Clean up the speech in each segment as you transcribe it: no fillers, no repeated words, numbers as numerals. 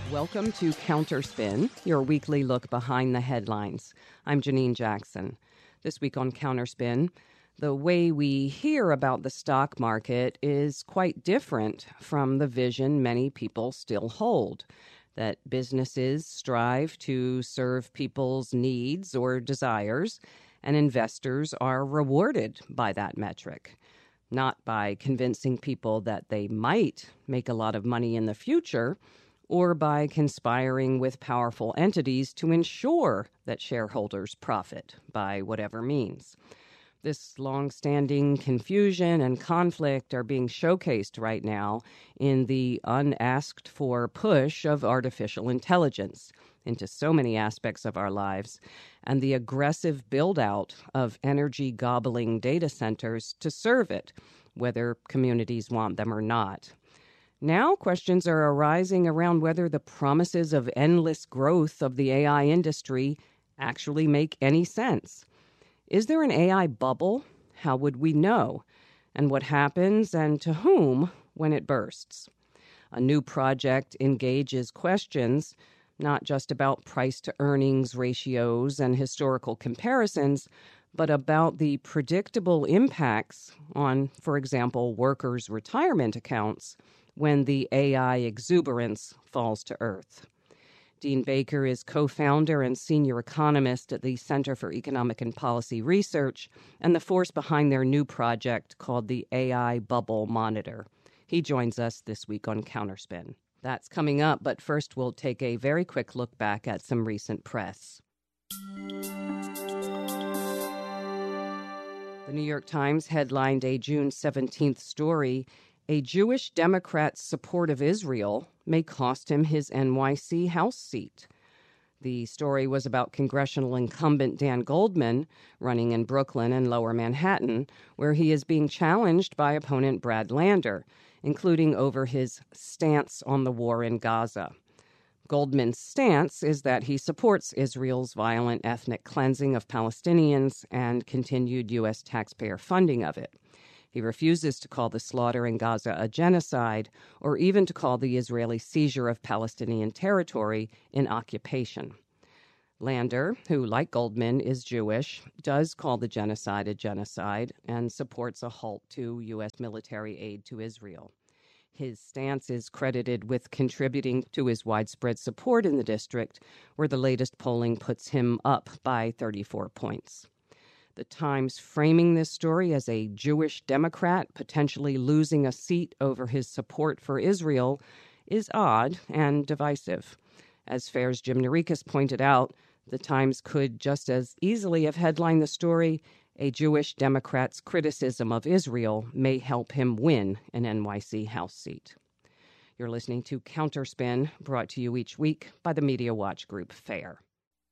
Welcome to Counterspin, your weekly look behind the headlines. I'm Janine Jackson. This week on Counterspin, the way we hear about the stock market is quite different from the vision many people still hold, that businesses strive to serve people's needs or desires, and investors are rewarded by that metric, not by convincing people that they might make a lot of money in the future, or by conspiring with powerful entities to ensure that shareholders profit by whatever means. This long-standing confusion and conflict are being showcased right now in the unasked-for push of artificial intelligence into so many aspects of our lives, and the aggressive build-out of energy-gobbling data centers to serve it, whether communities want them or not. Now questions are arising around whether the promises of endless growth of the AI industry actually make any sense. Is there an AI bubble? How would we know? And what happens and to whom when it bursts? A new project engages questions not just about price-to-earnings ratios and historical comparisons, but about the predictable impacts on, for example, workers' retirement accounts when the AI exuberance falls to earth. Dean Baker is co-founder and senior economist at the Center for Economic and Policy Research and the force behind their new project called the AI Bubble Monitor. He joins us this week on Counterspin. That's coming up, but first we'll take a very quick look back at some recent press. The New York Times headlined a June 17th story, "A Jewish Democrat's support of Israel may cost him his NYC House seat." The story was about congressional incumbent Dan Goldman running in Brooklyn and Lower Manhattan, where he is being challenged by opponent Brad Lander, including over his stance on the war in Gaza. Goldman's stance is that he supports Israel's violent ethnic cleansing of Palestinians and continued U.S. taxpayer funding of it. He refuses to call the slaughter in Gaza a genocide or even to call the Israeli seizure of Palestinian territory an occupation. Lander, who, like Goldman, is Jewish, does call the genocide a genocide and supports a halt to U.S. military aid to Israel. His stance is credited with contributing to his widespread support in the district, where the latest polling puts him up by 34 points. The Times framing this story as a Jewish Democrat potentially losing a seat over his support for Israel is odd and divisive. As FAIR's Jim Narikis pointed out, the Times could just as easily have headlined the story, "A Jewish Democrat's criticism of Israel may help him win an NYC House seat." You're listening to Counterspin, brought to you each week by the Media Watch Group FAIR.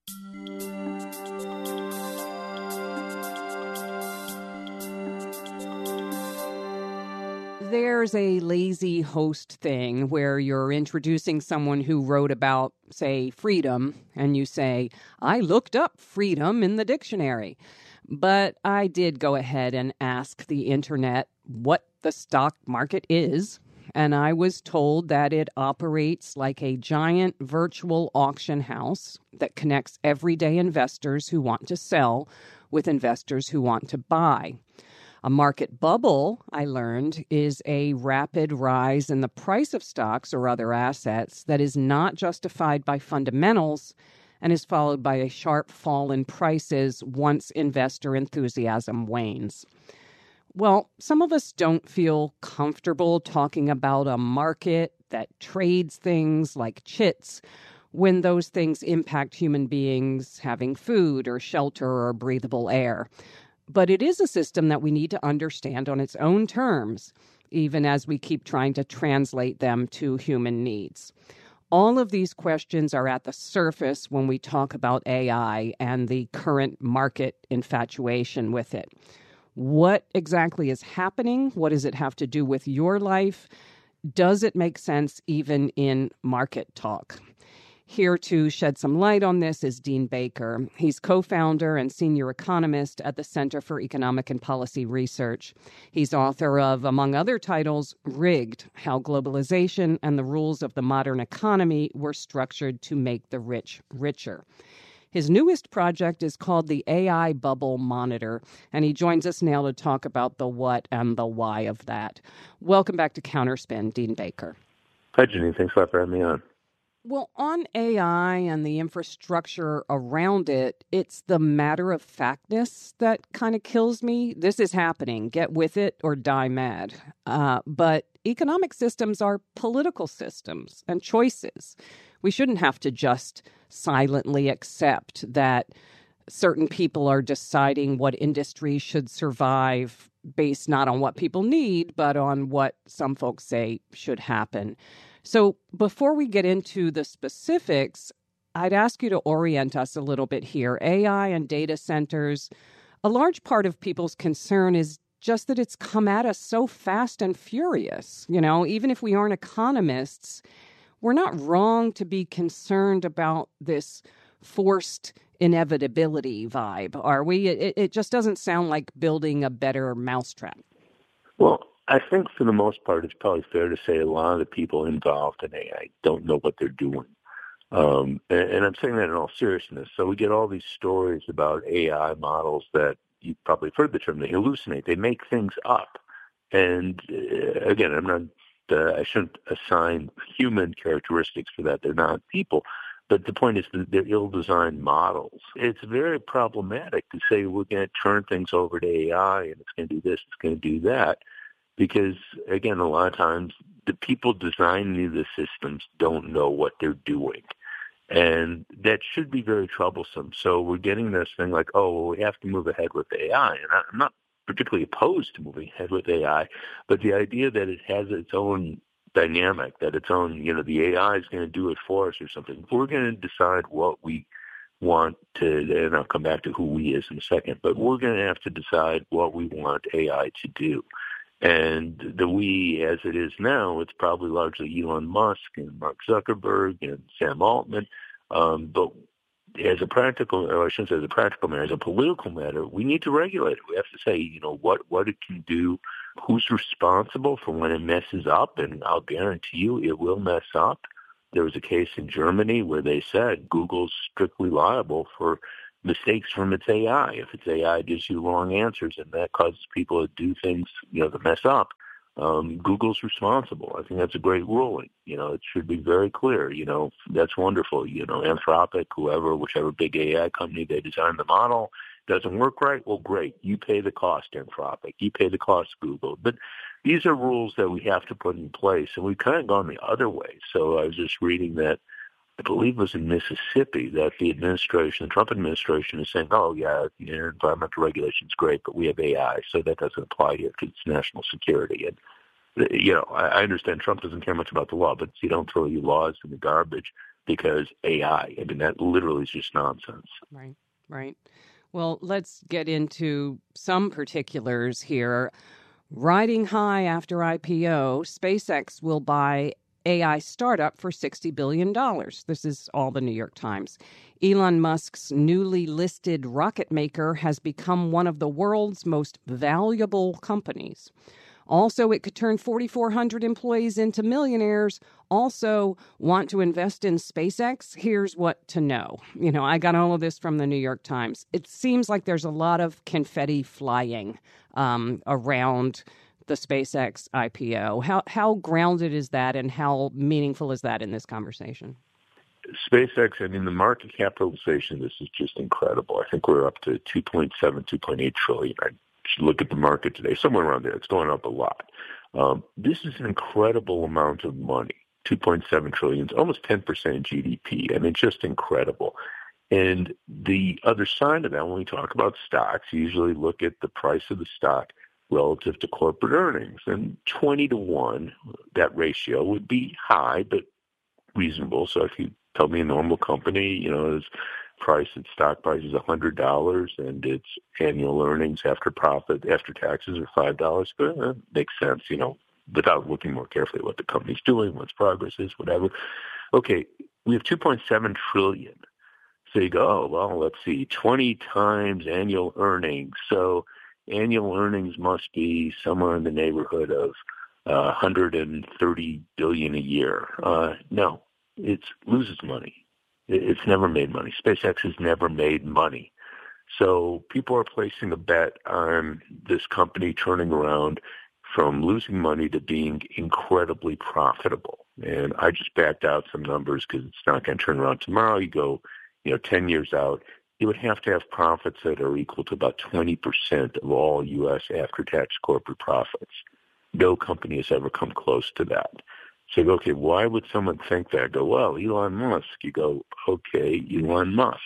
There's a lazy host thing where you're introducing someone who wrote about, say, freedom, and you say, "I looked up freedom in the dictionary." But I did go ahead and ask the internet what the stock market is, and I was told that it operates like a giant virtual auction house that connects everyday investors who want to sell with investors who want to buy. A market bubble, I learned, is a rapid rise in the price of stocks or other assets that is not justified by fundamentals and is followed by a sharp fall in prices once investor enthusiasm wanes. Well, some of us don't feel comfortable talking about a market that trades things like chits when those things impact human beings having food or shelter or breathable air. But it is a system that we need to understand on its own terms, even as we keep trying to translate them to human needs. All of these questions are at the surface when we talk about AI and the current market infatuation with it. What exactly is happening? What does it have to do with your life? Does it make sense even in market talk? Here to shed some light on this is Dean Baker. He's co-founder and senior economist at the Center for Economic and Policy Research. He's author of, among other titles, Rigged: How Globalization and the Rules of the Modern Economy Were Structured to Make the Rich Richer. His newest project is called the AI Bubble Monitor, and he joins us now to talk about the what and the why of that. Welcome back to Counterspin, Dean Baker. Hi, Janine. Thanks a lot for having me on. Well, on AI and the infrastructure around it, it's the matter-of-factness that kind of kills me. This is happening. Get with it or die mad. But economic systems are political systems and choices. We shouldn't have to just silently accept that certain people are deciding what industries should survive based not on what people need, but on what some folks say should happen. So before we get into the specifics, I'd ask you to orient us a little bit here. AI and data centers, a large part of people's concern is just that it's come at us so fast and furious. You know, even if we aren't economists, we're not wrong to be concerned about this forced inevitability vibe, are we? It just doesn't sound like building a better mousetrap. Well, I think for the most part, it's probably fair to say a lot of the people involved in AI don't know what they're doing. And I'm saying that in all seriousness. So we get all these stories about AI models that you've probably heard the term, they hallucinate. They make things up. And again, I shouldn't assign human characteristics for that. They're not people. But the point is that they're ill-designed models. It's very problematic to say we're going to turn things over to AI and it's going to do this, it's going to do that. Because, again, a lot of times the people designing the systems don't know what they're doing. And that should be very troublesome. So we're getting this thing like, oh, well, we have to move ahead with AI. And I'm not particularly opposed to moving ahead with AI, but the idea that it has its own dynamic, that its own, the AI is going to do it for us or something. We're going to decide what we want to, and I'll come back to who we is in a second, but we're going to have to decide what we want AI to do. And the we, as it is now, it's probably largely Elon Musk and Mark Zuckerberg and Sam Altman. But as a practical, or I shouldn't say as a practical matter, as a political matter, we need to regulate it. We have to say, what it can do, who's responsible for when it messes up, and I'll guarantee you it will mess up. There was a case in Germany where they said Google's strictly liable for mistakes from its AI. If its AI gives you wrong answers and that causes people to do things, that mess up, Google's responsible. I think that's a great ruling. It should be very clear. That's wonderful. Anthropic, whichever big AI company, they designed the model, doesn't work right. Well, great. You pay the cost, Anthropic. You pay the cost, Google. But these are rules that we have to put in place, and we've kind of gone the other way. So I was just reading that, I believe it was in Mississippi, that the Trump administration is saying, oh, yeah, environmental regulation is great, but we have AI, so that doesn't apply here because it's national security. And, I understand Trump doesn't care much about the law, but you don't throw your laws in the garbage because AI. I mean, that literally is just nonsense. Right. Well, let's get into some particulars here. Riding high after IPO, SpaceX will buy AI startup for $60 billion. This is all the New York Times. Elon Musk's newly listed rocket maker has become one of the world's most valuable companies. Also, it could turn 4,400 employees into millionaires. Also, want to invest in SpaceX? Here's what to know. I got all of this from the New York Times. It seems like there's a lot of confetti flying around the SpaceX IPO. How grounded is that and how meaningful is that in this conversation? SpaceX, the market capitalization, this is just incredible. I think we're up to 2.7, 2.8 trillion. I should look at the market today, somewhere around there. It's going up a lot. This is an incredible amount of money, 2.7 trillion, almost 10% GDP. Just incredible. And the other side of that, when we talk about stocks, you usually look at the price of the stock relative to corporate earnings. And 20 to 1, that ratio would be high, but reasonable. So if you tell me a normal company, its stock price is $100 and its annual earnings after taxes are $5, makes sense, without looking more carefully at what the company's doing, what its progress is, whatever. Okay, We have 2.7 trillion. So you go, oh, well, let's see, 20 times annual earnings. So annual earnings must be somewhere in the neighborhood of 130 billion a year. No, it loses money. It's never made money. SpaceX has never made money. So people are placing a bet on this company turning around from losing money to being incredibly profitable. And I just backed out some numbers because it's not going to turn around tomorrow. You go, 10 years out, you would have to have profits that are equal to about 20% of all U.S. after-tax corporate profits. No company has ever come close to that. So you go, okay, why would someone think that? Go, well, Elon Musk. You go, okay, Elon Musk.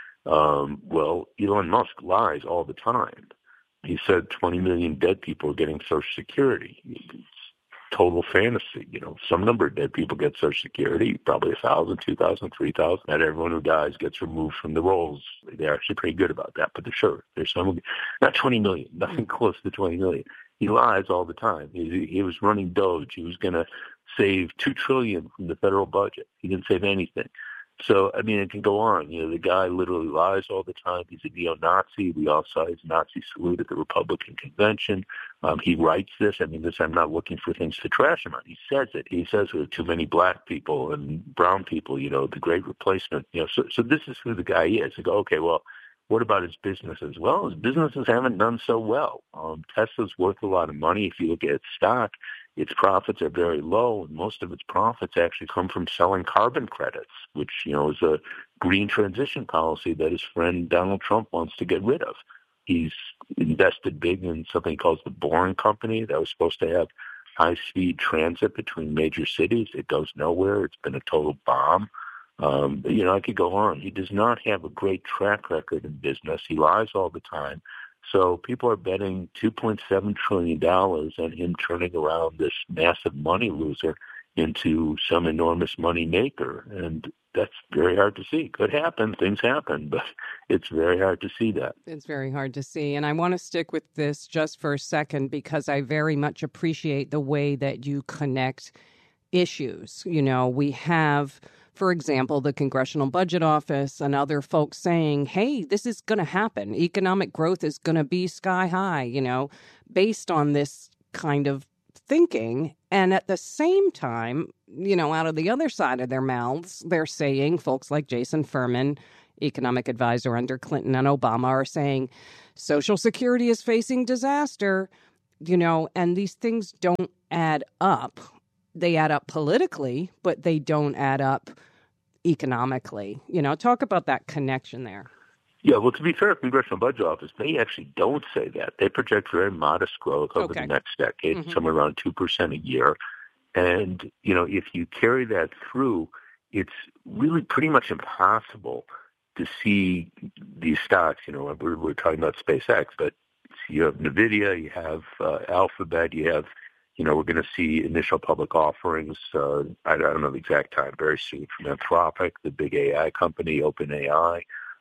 Well, Elon Musk lies all the time. He said 20 million dead people are getting Social Security. It's total fantasy. Some number of dead people get Social Security, probably 1,000, 2,000, 3,000. Not everyone who dies gets removed from the rolls. They're actually pretty good about that, but there's some, not 20 million, nothing close to 20 million. He lies all the time. He was running Doge. He was going to save $2 trillion from the federal budget. He didn't save anything. So, it can go on. The guy literally lies all the time. He's a neo-Nazi. We all saw his Nazi salute at the Republican convention. He writes this. I'm not looking for things to trash him on. He says it. He says there are too many black people and brown people, the great replacement. So this is who the guy is. You go, okay, well, what about his businesses? Well, his businesses haven't done so well. Tesla's worth a lot of money. If you look at its stock, its profits are very low, and most of its profits actually come from selling carbon credits, which, is a green transition policy that his friend Donald Trump wants to get rid of. He's invested big in something he calls the Boring Company that was supposed to have high-speed transit between major cities. It goes nowhere. It's been a total bomb. I could go on. He does not have a great track record in business. He lies all the time. So people are betting $2.7 trillion on him turning around this massive money loser into some enormous money maker. And that's very hard to see. Could happen. Things happen, but it's very hard to see that. It's very hard to see. And I want to stick with this just for a second because I very much appreciate the way that you connect issues. We have, for example, the Congressional Budget Office and other folks saying, hey, this is going to happen. Economic growth is going to be sky high, based on this kind of thinking. And at the same time, out of the other side of their mouths, they're saying, folks like Jason Furman, economic advisor under Clinton and Obama, are saying Social Security is facing disaster, and these things don't add up. They add up politically, but they don't add up economically. Talk about that connection there. Yeah, well, to be fair, Congressional Budget Office, they actually don't say that. They project very modest growth over the next decade, somewhere around 2% a year. And, if you carry that through, it's really pretty much impossible to see these stocks. We're talking about SpaceX, but you have NVIDIA, you have Alphabet, you have we're going to see initial public offerings, I don't know the exact time, very soon from Anthropic, the big AI company, OpenAI.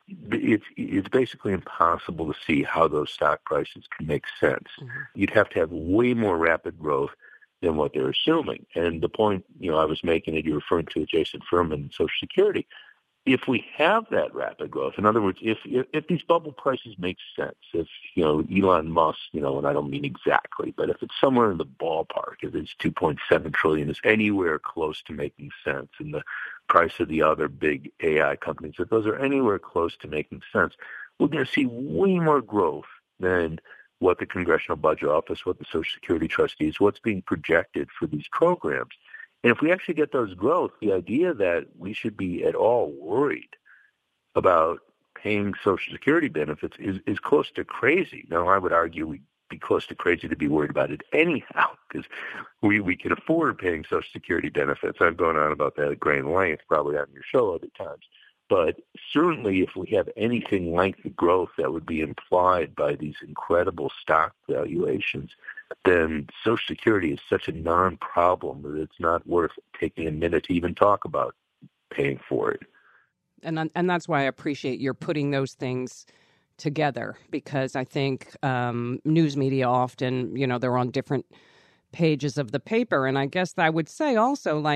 It's basically impossible to see how those stock prices can make sense. Mm-hmm. You'd have to have way more rapid growth than what they're assuming. And the point, I was making that you're referring to Jason Furman and Social Security. If we have that rapid growth, in other words, if these bubble prices make sense, if, Elon Musk, and I don't mean exactly, but if it's somewhere in the ballpark, if it's 2.7 trillion is anywhere close to making sense, and the price of the other big AI companies, if those are anywhere close to making sense, we're going to see way more growth than what the Congressional Budget Office, what the Social Security trustees, what's being projected for these programs. And if we actually get those growth, the idea that we should be at all worried about paying Social Security benefits is close to crazy. Now, I would argue we'd be close to crazy to be worried about it anyhow, because we can afford paying Social Security benefits. I've gone on about that at great length, probably on your show other times. But certainly if we have anything like the growth that would be implied by these incredible stock valuations, then Social Security is such a non-problem that it's not worth taking a minute to even talk about paying for it. And that's why I appreciate you're putting those things together, because I think news media often, they're on different pages of the paper. And I guess I would say also, like,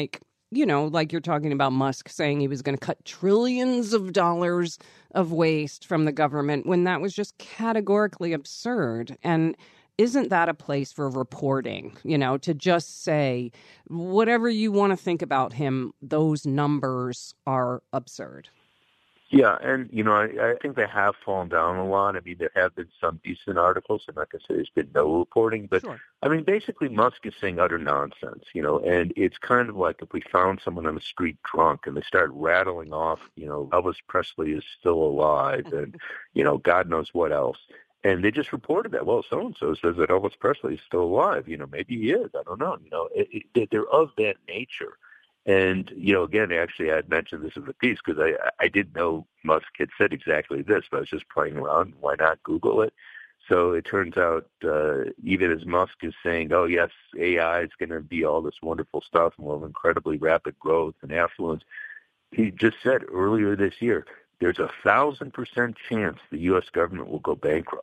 like you're talking about Musk saying he was going to cut trillions of dollars of waste from the government when that was just categorically absurd. And isn't that a place for reporting, to just say whatever you want to think about him, those numbers are absurd? Yeah, and I think they have fallen down a lot. I mean, there have been some decent articles, and like I said, there's been no reporting. But Sure. I mean, basically, Musk is saying utter nonsense, and it's kind of like if we found someone on the street drunk and they start rattling off, Elvis Presley is still alive, and God knows what else. And they just reported that. Well, so-and-so says that Elvis Presley is still alive. Maybe he is. I don't know. They're of that nature. And, again, actually, I had mentioned this in the piece because I didn't know Musk had said exactly this, but I was just playing around. Why not Google it? So it turns out even as Musk is saying, oh, yes, AI is going to be all this wonderful stuff and will have incredibly rapid growth and affluence, he just said earlier this year, there's 1,000% chance the U.S. government will go bankrupt.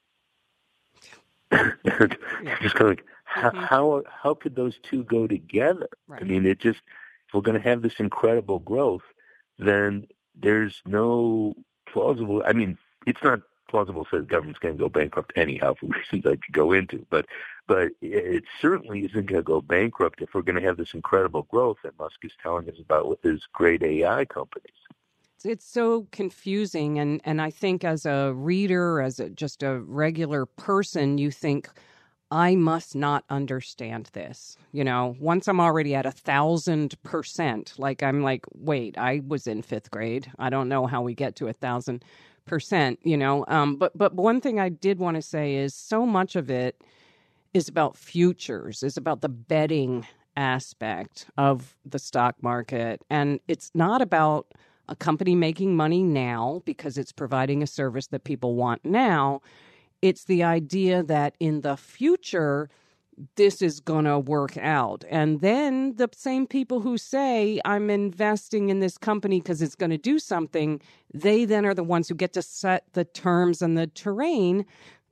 Just kind of like, how could those two go together? Right. I mean, if we're going to have this incredible growth, then there's no plausible. I mean, it's not plausible to say the government's going to go bankrupt anyhow for reasons I could go into, but it certainly isn't going to go bankrupt if we're going to have this incredible growth that Musk is telling us about with his great AI companies. It's so confusing, and I think as a reader, just a regular person, you think, I must not understand this. Once I'm already at 1,000%, I'm like, wait, I was in fifth grade. I don't know how we get to 1,000%, But one thing I did want to say is so much of it is about futures, is about the betting aspect of the stock market. And it's not about a company making money now because it's providing a service that people want now. It's the idea that in the future, this is going to work out. And then the same people who say, I'm investing in this company because it's going to do something, they then are the ones who get to set the terms and the terrain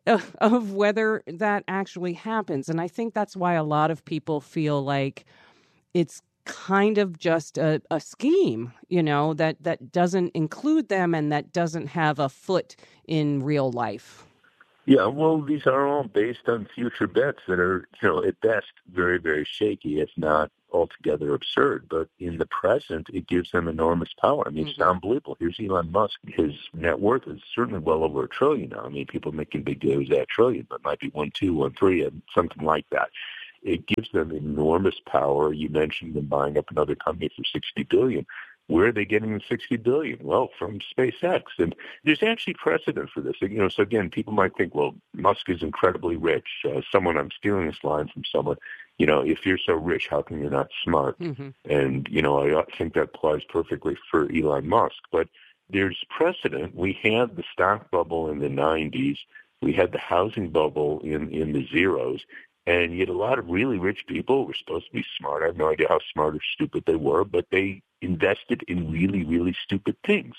of whether that actually happens. And I think that's why a lot of people feel like it's kind of just a scheme, that doesn't include them and that doesn't have a foot in real life. Yeah, well, these are all based on future bets that are, at best, very, very shaky, if not altogether absurd. But in the present, it gives them enormous power. I mean, it's unbelievable. Here's Elon Musk. His net worth is certainly well over $1 trillion now. I mean, people making big deals at $1 trillion, but it might be 1, 2, 1, 3, and something like that. It gives them enormous power. You mentioned them buying up another company for $60 billion. Where are they getting the $60 billion? Well, from SpaceX. And there's actually precedent for this. So again, people might think, well, Musk is incredibly rich. I'm stealing this line from someone, if you're so rich, how come you're not smart? Mm-hmm. And, I think that applies perfectly for Elon Musk. But there's precedent. We had the stock bubble in the 90s. We had the housing bubble in the zeros. And yet a lot of really rich people were supposed to be smart. I have no idea how smart or stupid they were, but they invested in really, really stupid things.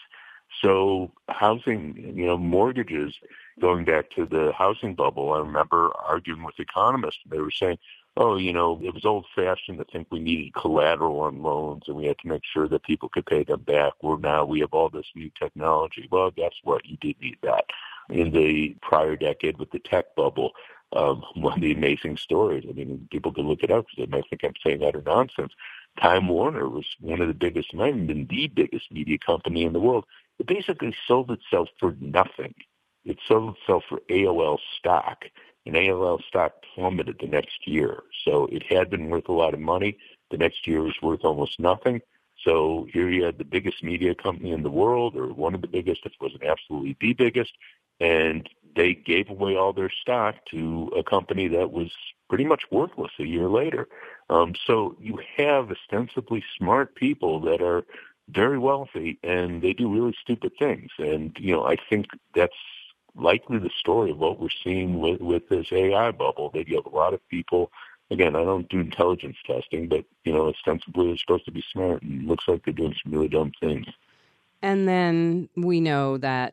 So housing, mortgages, going back to the housing bubble, I remember arguing with economists. They were saying, it was old-fashioned to think we needed collateral on loans and we had to make sure that people could pay them back. Well, now we have all this new technology. Well, guess what? You did need that. In the prior decade with the tech bubble, one of the amazing stories, I mean, people can look it up because they might think I'm saying utter nonsense. Time Warner was one of the biggest, might have been the biggest media company in the world. It basically sold itself for nothing. It sold itself for AOL stock, and AOL stock plummeted the next year. So it had been worth a lot of money. The next year was worth almost nothing. So here you had the biggest media company in the world, or one of the biggest, if it wasn't absolutely the biggest, and they gave away all their stock to a company that was pretty much worthless a year later. So you have ostensibly smart people that are very wealthy, and they do really stupid things. And, I think that's likely the story of what we're seeing with this AI bubble. That you have a lot of people, again, I don't do intelligence testing, but, ostensibly they're supposed to be smart, and it looks like they're doing some really dumb things. And then we know that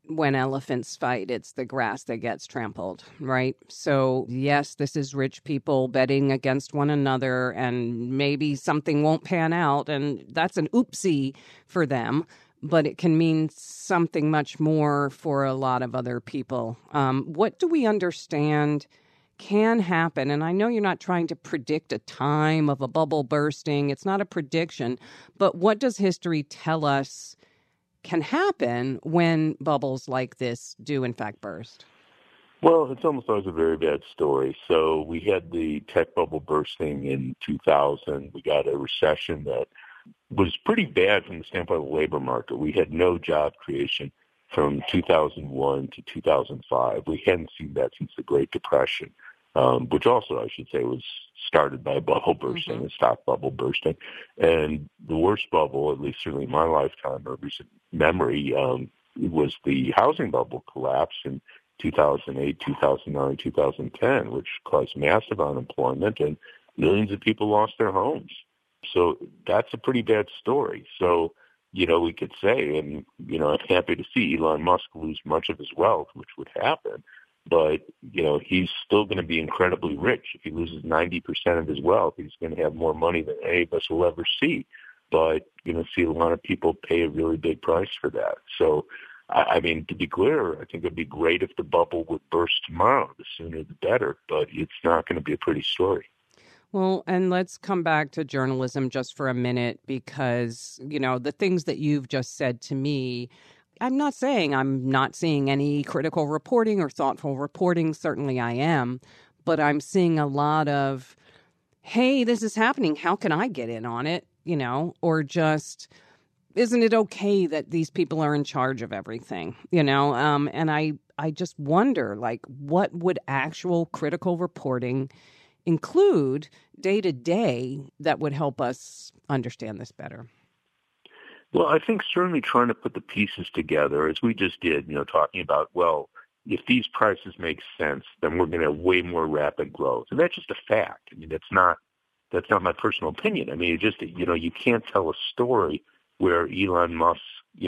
when elephants fight, it's the grass that gets trampled, right? So, yes, this is rich people betting against one another, and maybe something won't pan out, and that's an oopsie for them, but it can mean something much more for a lot of other people. What do we understand can happen? And I know you're not trying to predict a time of a bubble bursting. It's not a prediction, but what does history tell us can happen when bubbles like this do in fact burst? Well, it's almost always a very bad story. So we had the tech bubble bursting in 2000. We got a recession that was pretty bad from the standpoint of the labor market. We had no job creation from 2001 to 2005. We hadn't seen that since the Great Depression, which also, I should say, was started by a bubble bursting, a stock bubble bursting. And the worst bubble, at least certainly in my lifetime or recent memory, was the housing bubble collapse in 2008, 2009, 2010, which caused massive unemployment and millions of people lost their homes. So that's a pretty bad story. So, we could say, and, I'm happy to see Elon Musk lose much of his wealth, which would happen. But, he's still going to be incredibly rich. If he loses 90% of his wealth, he's going to have more money than any of us will ever see. But you're going to see a lot of people pay a really big price for that. So, I mean, to be clear, I think it'd be great if the bubble would burst tomorrow. The sooner the better. But it's not going to be a pretty story. Well, and let's come back to journalism just for a minute, because, the things that you've just said to me, I'm not saying I'm not seeing any critical reporting or thoughtful reporting. Certainly I am. But I'm seeing a lot of, hey, this is happening. How can I get in on it? Or just, isn't it okay that these people are in charge of everything? And I just wonder, what would actual critical reporting include day to day that would help us understand this better? Well, I think certainly trying to put the pieces together, as we just did, talking about, well, if these prices make sense, then we're going to have way more rapid growth. And that's just a fact. I mean, that's not my personal opinion. I mean, it just, you can't tell a story where Elon Musk,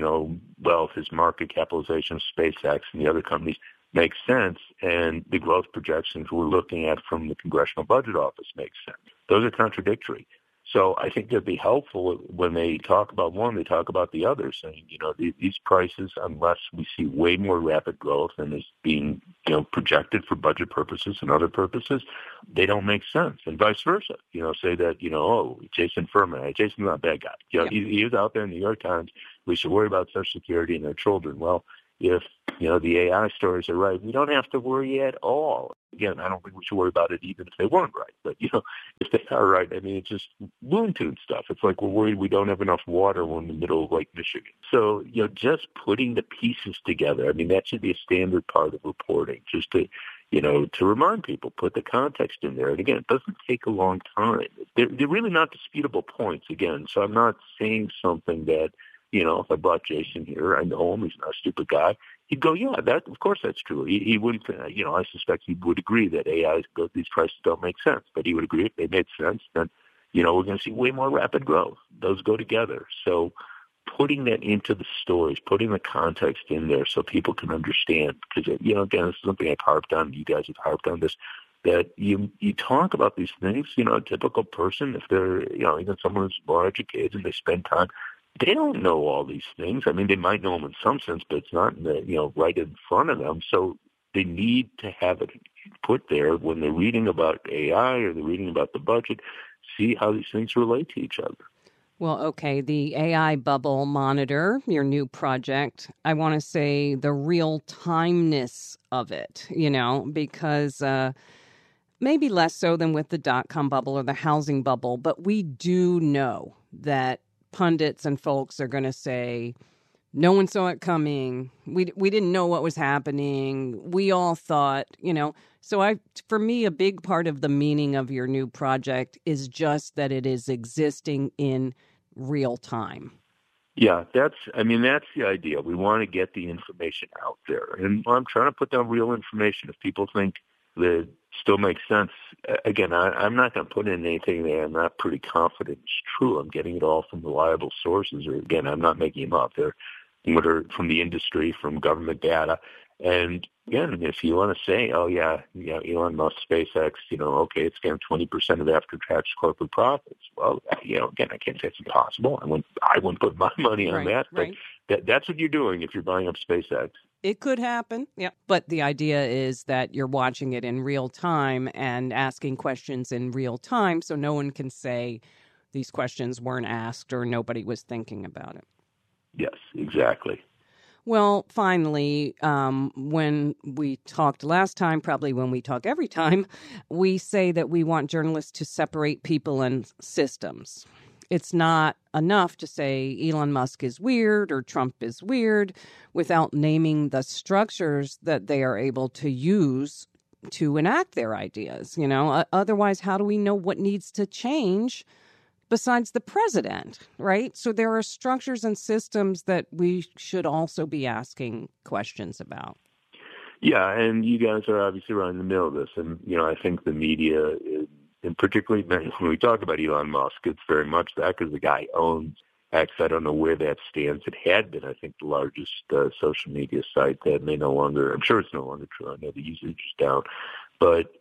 wealth, his market capitalization of SpaceX and the other companies makes sense, and the growth projections we're looking at from the Congressional Budget Office make sense. Those are contradictory. So I think it'd be helpful when they talk about one, they talk about the other, saying, these prices, unless we see way more rapid growth than is being, projected for budget purposes and other purposes, they don't make sense. And vice versa. Say that, Jason Furman, Jason's not a bad guy. He was out there in the New York Times. We should worry about Social Security and their children. Well, if, the AI stories are right, we don't have to worry at all. Again, I don't think we should worry about it even if they weren't right. But, if they are right, I mean, it's just Looney Tunes stuff. It's like we're worried we don't have enough water when we're in the middle of Lake Michigan. So, just putting the pieces together, I mean, that should be a standard part of reporting, just to, to remind people, put the context in there. And again, it doesn't take a long time. They're really not disputable points, again. So I'm not saying something that, if I brought Jason here, I know him, he's not a stupid guy. He'd go, yeah, of course that's true. He wouldn't, I suspect he would agree that these prices don't make sense. But he would agree if they made sense, then, we're going to see way more rapid growth. Those go together. So putting that into the stories, putting the context in there so people can understand, because, again, this is something I've harped on, you guys have harped on this, that you talk about these things, a typical person, if they're, even someone who's more educated and they spend time, they don't know all these things. I mean, they might know them in some sense, but it's not, right in front of them. So they need to have it put there when they're reading about AI or they're reading about the budget, see how these things relate to each other. Well, okay, the AI Bubble Monitor, your new project, I want to say the real-timeness of it, because maybe less so than with the dot-com bubble or the housing bubble, but we do know that pundits and folks are going to say, no one saw it coming. We didn't know what was happening. We all thought, So for me, a big part of the meaning of your new project is just that it is existing in real time. Yeah, that's the idea. We want to get the information out there. And I'm trying to put down real information. If people think that still makes sense, again, I'm not going to put in anything that I'm not pretty confident is true. I'm getting it all from reliable sources. Or again, I'm not making them up. what are from the industry, from government data. And again, if you want to say, oh yeah, Elon Musk, SpaceX, okay, it's getting 20% of after-tax corporate profits. Well, again, I can't say it's impossible. I wouldn't put my money on that, right. But that's what you're doing if you're buying up SpaceX. It could happen, yeah. But the idea is that you're watching it in real time and asking questions in real time, so no one can say these questions weren't asked or nobody was thinking about it. Yes, exactly. Well, finally, when we talked last time, probably when we talk every time, we say that we want journalists to separate people and systems. It's not enough to say Elon Musk is weird or Trump is weird without naming the structures that they are able to use to enact their ideas. Otherwise, how do we know what needs to change besides the president, right? So there are structures and systems that we should also be asking questions about. Yeah, and you guys are obviously right in the middle of this. And, I think the media, and particularly when we talk about Elon Musk, it's very much that because the guy owns X. I don't know where that stands. It had been, I think, the largest social media site. That may no longer, I'm sure it's no longer true. I know the usage is down. But,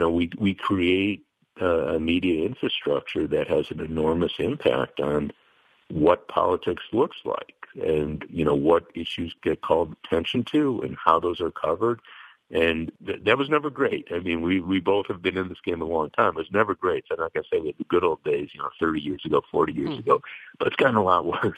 we create a media infrastructure that has an enormous impact on what politics looks like and, what issues get called attention to and how those are covered. And that was never great. I mean, we both have been in this game a long time. It was never great. So I'm not going to say we had the good old days, 30 years ago, 40 years ago, but it's gotten a lot worse.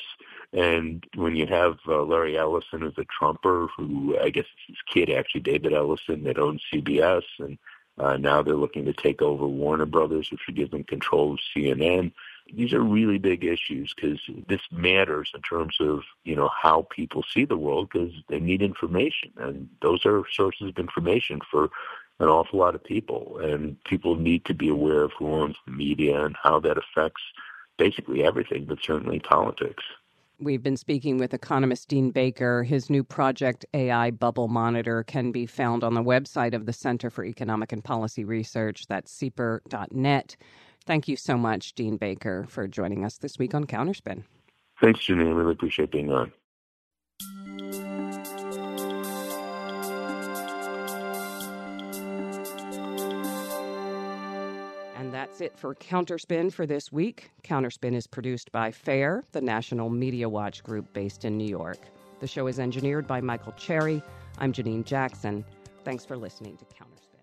And when you have Larry Ellison as a Trumper, who I guess his kid, actually, David Ellison, that owns CBS, and now they're looking to take over Warner Brothers, which would give them control of CNN. These are really big issues because this matters in terms of, how people see the world because they need information. And those are sources of information for an awful lot of people. And people need to be aware of who owns the media and how that affects basically everything, but certainly politics. We've been speaking with economist Dean Baker. His new project, AI Bubble Monitor, can be found on the website of the Center for Economic and Policy Research. That's CEPR.net. Thank you so much, Dean Baker, for joining us this week on Counterspin. Thanks, Janine. I really appreciate being on. And that's it for Counterspin for this week. Counterspin is produced by FAIR, the National Media Watch group based in New York. The show is engineered by Michael Cherry. I'm Janine Jackson. Thanks for listening to Counterspin.